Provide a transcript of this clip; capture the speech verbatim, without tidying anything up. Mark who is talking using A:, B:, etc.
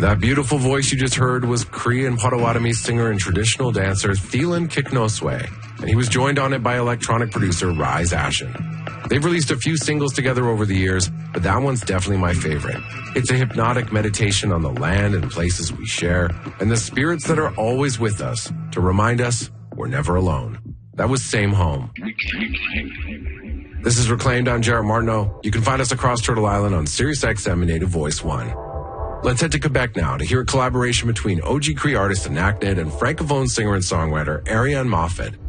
A: That beautiful voice you just heard was Cree and Potawatomi singer and traditional dancer Thielen Kiknoswe, and he was joined on it by electronic producer Rise Ashen. They've released a few singles together over the years, but that one's definitely my favorite. It's a hypnotic meditation on the land and places we share, and the spirits that are always with us to remind us we're never alone. That was Same Home. This is Reclaimed. I'm Jarrett Martineau. You can find us across Turtle Island on SiriusXM and Native Voice one. Let's head to Quebec now to hear a collaboration between O G Cree artist Anaknit and Francophone singer and songwriter Ariane Moffat.